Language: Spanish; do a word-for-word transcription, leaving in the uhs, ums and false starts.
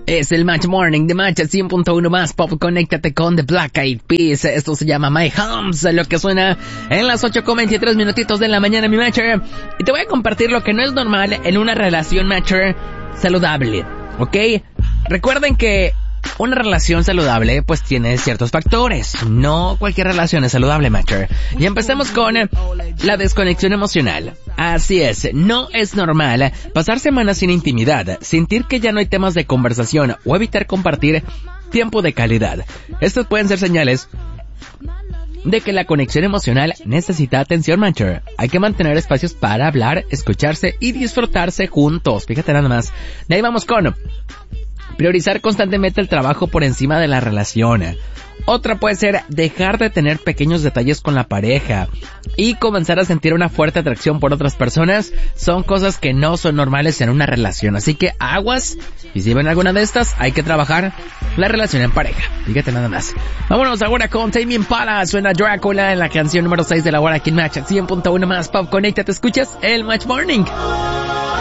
Es el Match Morning de Match cien punto uno más Pop. Conéctate con The Black Eyed Peas. Esto se llama My Homes, lo que suena en las ocho con veintitrés minutitos de la mañana, mi Matcher. Y te voy a compartir lo que no es normal en una relación, Matcher, saludable, ¿ok? Recuerden que una relación saludable pues tiene ciertos factores. No cualquier relación es saludable, Matcher. Y empecemos con la desconexión emocional. Así es, no es normal pasar semanas sin intimidad, sentir que ya no hay temas de conversación o evitar compartir tiempo de calidad. Estos pueden ser señales de que la conexión emocional necesita atención, Matcher. Hay que mantener espacios para hablar, escucharse y disfrutarse juntos. Fíjate nada más. De ahí vamos con priorizar constantemente el trabajo por encima de la relación. Otra puede ser dejar de tener pequeños detalles con la pareja y comenzar a sentir una fuerte atracción por otras personas. Son cosas que no son normales en una relación, así que aguas. Y si ven alguna de estas, hay que trabajar la relación en pareja. Fíjate nada más. Vámonos ahora con Tame Impala. Suena Drácula en la canción número seis de la hora aquí en Match cien punto uno más Pop. Conéctate, escuchas el Match Morning.